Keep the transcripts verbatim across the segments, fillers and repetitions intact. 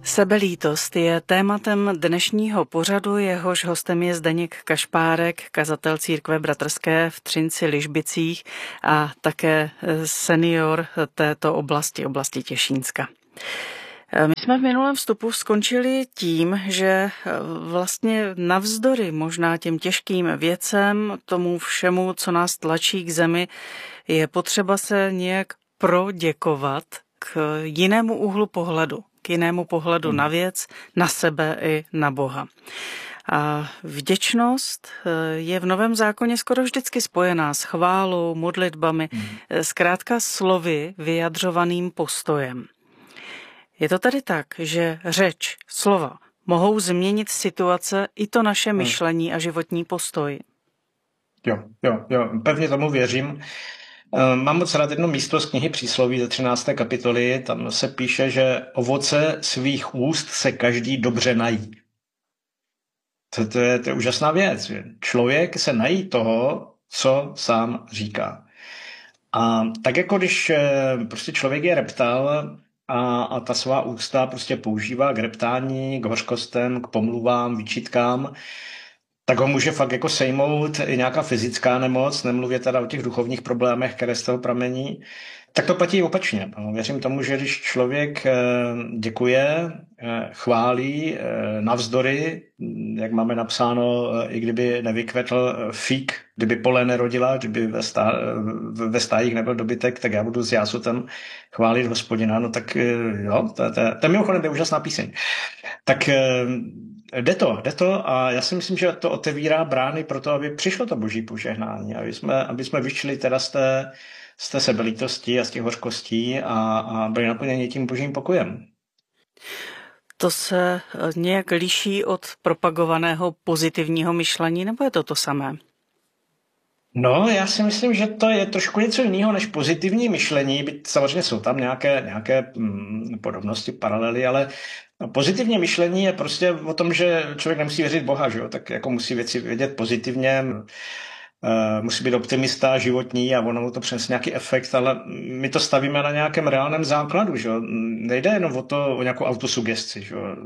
Sebelítost je tématem dnešního pořadu, jehož hostem je Zdeněk Kašpárek, kazatel církve bratrské v Třinci-Ližbicích a také senior této oblasti, oblasti Těšínska. My jsme v minulém vstupu skončili tím, že vlastně navzdory možná těm těžkým věcem, tomu všemu, co nás tlačí k zemi, je potřeba se nějak proděkovat k jinému úhlu pohledu, k jinému pohledu na věc, na sebe i na Boha. A vděčnost je v Novém zákoně skoro vždycky spojená s chválou, modlitbami, zkrátka slovy vyjadřovaným postojem. Je to tedy tak, že řeč, slova mohou změnit situace i to naše myšlení a životní postoj? Jo, jo, jo, pevně tomu věřím. Mám moc rád jedno místo z knihy Přísloví ze třinácté kapitoly. Tam se píše, že ovoce svých úst se každý dobře nají. To, to, je, to je úžasná věc. Člověk se nají toho, co sám říká. A tak jako když prostě člověk je reptál a, a ta svá ústa prostě používá k reptání, k hořkostem, k pomluvám, výčitkám, tak ho může fakt jako sejmout i nějaká fyzická nemoc, nemluvě teda o těch duchovních problémech, které z toho pramení. Tak to platí opačně. Věřím tomu, že když člověk děkuje, chválí navzdory, jak máme napsáno, i kdyby nevykvetl fík, kdyby pole nerodila, kdyby ve, stá, ve stájích nebyl dobytek, tak já budu s jásotem chválit Hospodina. No tak jo, to, to, to je mimochodem je úžasná píseň. Tak Jde to, jde to a já si myslím, že to otevírá brány pro to, aby přišlo to boží požehnání, aby jsme, aby jsme vyšli teda z té, z té sebelítosti a z těch hořkostí a, a byli naplněni tím božím pokojem. To se nějak liší od propagovaného pozitivního myšlení, nebo je to to samé? No, já si myslím, že to je trošku něco jiného než pozitivní myšlení, byť samozřejmě jsou tam nějaké, nějaké hm, podobnosti, paralely, ale pozitivní myšlení je prostě o tom, že člověk nemusí věřit Boha, že jo? Tak jako musí věci vědět pozitivně, uh, musí být optimista, životní a ono mu to přinese nějaký efekt, ale my to stavíme na nějakém reálném základu, že jo? Nejde jenom o to, o nějakou autosugestci, že jo?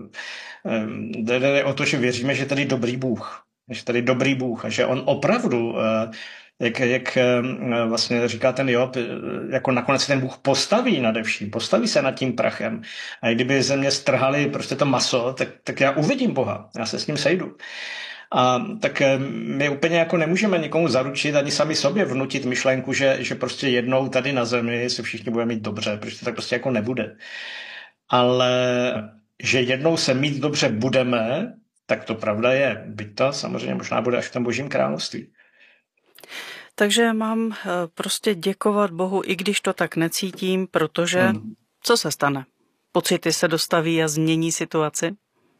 Jde o to, že věříme, že tady dobrý Bůh, že tady dobrý Bůh a že on opravdu uh, Jak, jak vlastně říká ten Job, jako nakonec ten Bůh postaví nade vším, postaví se nad tím prachem. A kdyby ze mě strhali prostě to maso, tak, tak já uvidím Boha, já se s ním sejdu. A tak my úplně jako nemůžeme nikomu zaručit, ani sami sobě vnutit myšlenku, že, že prostě jednou tady na zemi se všichni budeme mít dobře, protože to tak prostě jako nebude. Ale že jednou se mít dobře budeme, tak to pravda je. Byť to samozřejmě možná bude až v tom božím království. Takže mám prostě děkovat Bohu, i když to tak necítím, protože hmm. co se stane? Pocity se dostaví a změní situaci?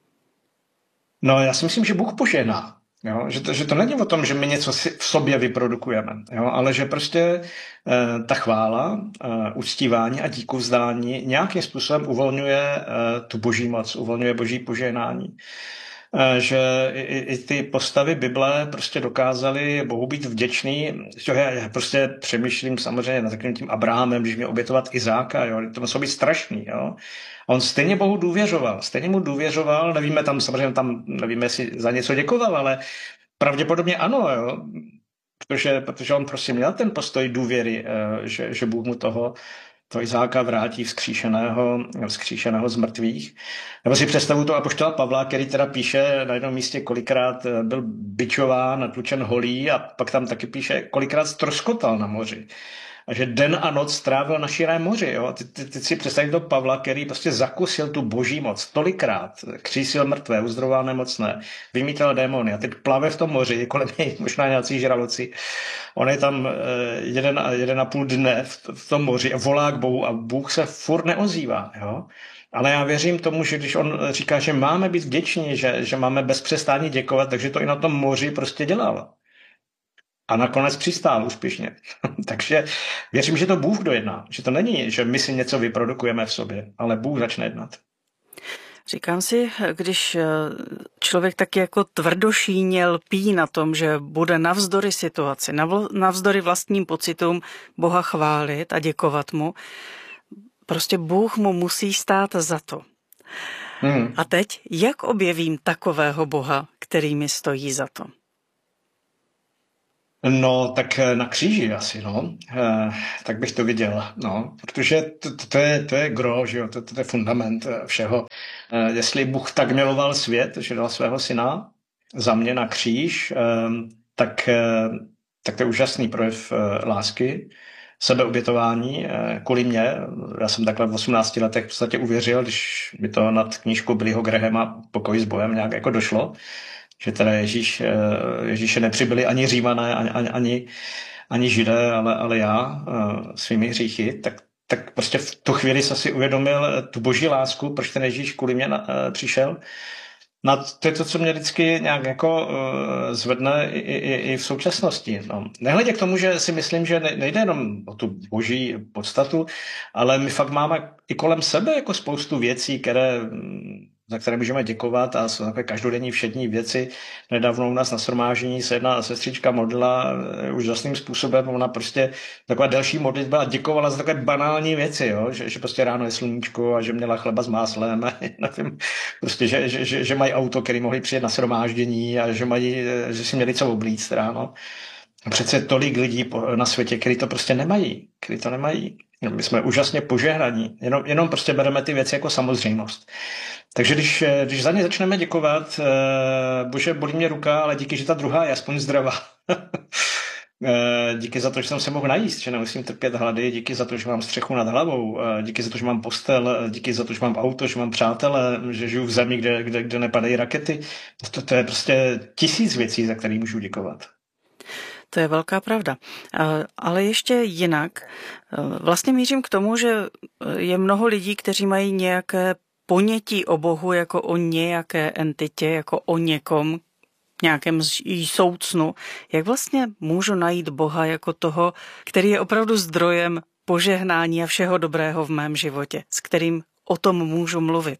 No, já si myslím, že Bůh požehná. Jo? Že, to, že to není o tom, že my něco si v sobě vyprodukujeme, jo? Ale že prostě eh, ta chvála, eh, uctívání a díkovzdání nějakým způsobem uvolňuje eh, tu boží moc, uvolňuje boží požehnání. Že i, i ty postavy Bible prostě dokázaly Bohu být vděčný. Já, já prostě přemýšlím samozřejmě nad takovým tím Abrahamem, když mě obětovat Izáka, jo, to muselo být strašný, jo. A on stejně Bohu důvěřoval, stejně mu důvěřoval, nevíme tam, samozřejmě tam, nevíme, jestli za něco děkoval, ale pravděpodobně ano, jo. Protože, protože on prostě měl ten postoj důvěry, že, že Bůh mu toho to Izáka vrátí vzkříšeného, vzkříšeného z mrtvých. Nebo si představu to apoštola Pavla, který teda píše na jednom místě, kolikrát byl bičován, natlučen holí a pak tam taky píše, kolikrát ztroskotal na moři. A že den a noc strávil na širém moři. Jo? Ty, ty, ty si představíš do Pavla, který prostě zakusil tu boží moc tolikrát, křísil mrtvé, uzdravoval nemocné, vymítal démony a teď plave v tom moři, kolem něj možná nějací žraloci. On je tam jeden, jeden a půl dne v, v tom moři a volá k Bohu a Bůh se furt neozývá. Jo? Ale já věřím tomu, že když on říká, že máme být vděční, že, že máme bez přestání děkovat, takže to i na tom moři prostě dělal. A nakonec přistál úspěšně. Takže věřím, že to Bůh dojedná. Že to není, že my si něco vyprodukujeme v sobě, ale Bůh začne jednat. Říkám si, když člověk taky jako tvrdošíně lpí na tom, že bude navzdory situaci, navzdory vlastním pocitům Boha chválit a děkovat mu, prostě Bůh mu musí stát za to. Hmm. A teď, jak objevím takového Boha, který mi stojí za to? No, tak na kříži asi, no. E, tak bych to viděl, no. Protože to, to, to, je, to je gro, že jo, to, to je fundament všeho. E, jestli Bůh tak miloval svět, že dal svého syna za mě na kříž, e, tak, e, tak to je úžasný projev e, lásky, sebeobětování e, kvůli mě. Já jsem takhle v osmnácti letech v podstatě uvěřil, když mi to nad knížkou Billyho Grahama Pokoj s Bohem nějak jako došlo, že teda Ježíš, Ježíše nepřibyli ani Římané, ani, ani, ani, ani Židé, ale, ale já svými hříchy, tak, tak prostě v tu chvíli jsem si uvědomil tu boží lásku, proč ten Ježíš kvůli mě na, přišel. No to je to, co mě vždycky nějak jako uh, zvedne i, i, i v současnosti. No. Nehledě k tomu, že si myslím, že nejde jenom o tu boží podstatu, ale my fakt máme i kolem sebe jako spoustu věcí, které, za které můžeme děkovat a jsou takové každodenní všední věci. Nedávno u nás na shromáždění se jedna sestřička modlila úžasným způsobem. Ona prostě taková delší modlitba a děkovala za takové banální věci, jo? Že, že prostě ráno je sluníčko a že měla chleba s máslem. A nevím, prostě, že, že, že, že mají auto, který mohli přijet na shromáždění a že, mají, že si měli co oblíct ráno. A přece tolik lidí na světě, kteří to prostě nemají. Kteří to nemají. My jsme úžasně požehnaní. Jenom, jenom prostě bereme ty věci jako samozřejmost. Takže když, když za ně začneme děkovat, bože, bolí mě ruka, ale díky, že ta druhá je aspoň zdravá. Díky za to, že jsem se mohl najíst, že nemusím trpět hlady, díky za to, že mám střechu nad hlavou, díky za to, že mám postel, díky za to, že mám auto, že mám přátele, že žiju v zemi, kde, kde, kde nepadají rakety. To, to je prostě tisíc věcí, za které můžu děkovat. To je velká pravda. Ale ještě jinak. Vlastně mířím k tomu, že je mnoho lidí, kteří mají nějaké ponětí o Bohu jako o nějaké entitě, jako o někom, nějakém soucnu. Jak vlastně můžu najít Boha jako toho, který je opravdu zdrojem požehnání a všeho dobrého v mém životě, s kterým o tom můžu mluvit?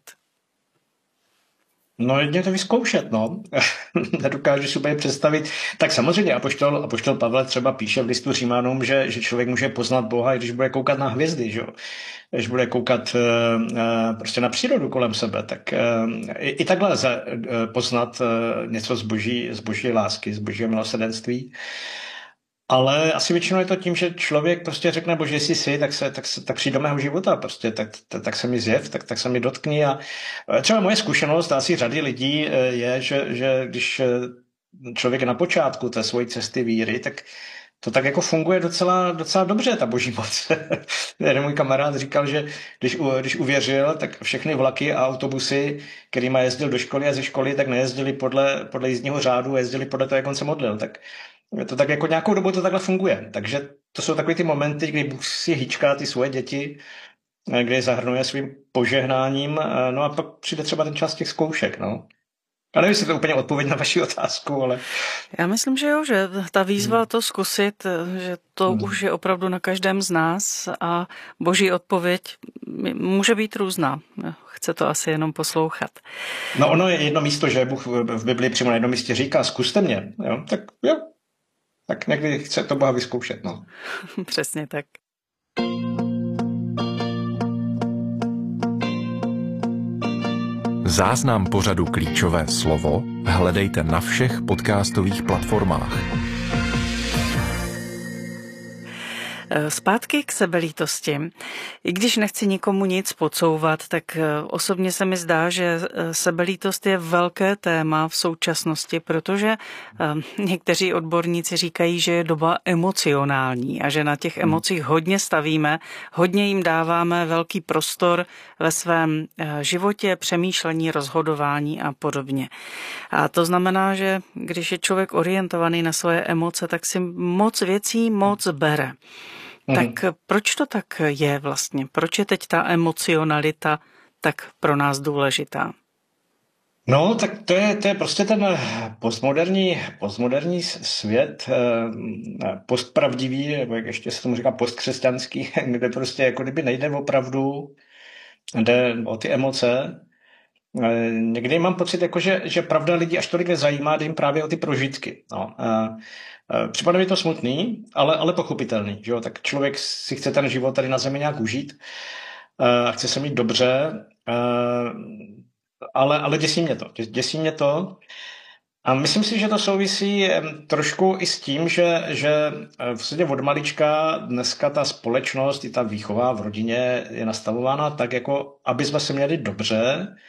No, jedině to vyzkoušet, no. Nedokážu si úplně představit. Tak samozřejmě apoštol, apoštol Pavel třeba píše v listu Římanům, že, že člověk může poznat Boha, když bude koukat na hvězdy, že jo. Když bude koukat uh, prostě na přírodu kolem sebe, tak uh, i, i takhle lze uh, poznat uh, něco z boží, z boží lásky, z božího milosrdenství. Ale asi většinou je to tím, že člověk prostě řekne, bože, jestli jsi, tak, se, tak, se, tak přijď do mého života, prostě, tak, tak, tak se mi zjev, tak, tak se mi dotkni. A třeba moje zkušenost, asi řady lidí, je, že, že když člověk je na počátku té svojí cesty víry, tak to tak jako funguje docela, docela dobře, ta boží moc. Jeden můj kamarád říkal, že když, když uvěřil, tak všechny vlaky a autobusy, kterýma jezdil do školy a ze školy, tak nejezdili podle, podle jízdního řádu, jezdili podle toho, jak on se modlil. Tak to tak jako nějakou dobu to takhle funguje. Takže to jsou takové ty momenty, kdy Bůh si hýčká ty svoje děti, kdy je zahrnuje svým požehnáním, no a pak přijde třeba ten čas těch zkoušek, no. Já nevím, jestli to úplně odpověď na vaši otázku, ale... Já myslím, že jo, že ta výzva to zkusit, že to hmm. už je opravdu na každém z nás a boží odpověď může být různá. Chce to asi jenom poslouchat. No ono je jedno místo, že Bůh v Biblii přímo na jednom místě říká, zkuste mě, jo, tak jo. Tak někdy chce to Boha vyzkoušet, no. Přesně tak. Záznam pořadu Klíčové slovo hledejte na všech podcastových platformách. Zpátky k sebelítosti. I když nechci nikomu nic podsouvat, tak osobně se mi zdá, že sebelítost je velké téma v současnosti, protože někteří odborníci říkají, že je doba emocionální a že na těch emocích hodně stavíme, hodně jim dáváme velký prostor ve svém životě, přemýšlení, rozhodování a podobně. A to znamená, že když je člověk orientovaný na svoje emoce, tak si moc věcí moc bere. Tak proč to tak je vlastně? Proč je teď ta emocionalita tak pro nás důležitá? No, tak to je, to je prostě ten postmoderní, postmoderní svět, postpravdivý, nebo jak ještě se tomu říká postkřesťanský, kde prostě jako kdyby nejde opravdu, jde o ty emoce. Někdy mám pocit, jako že, že pravda lidi až tolik nezajímá, jde jim právě o ty prožitky. No. Připadá mi to smutný, ale, ale pochopitelný. Že jo? Tak člověk si chce ten život tady na zemi nějak užít a chce se mít dobře. ale, ale děsí mě to. Děsí mě to. A myslím si, že to souvisí trošku i s tím, že, že v podstatě od malička dneska ta společnost i ta výchova v rodině je nastavována tak, jako aby jsme se měli dobře,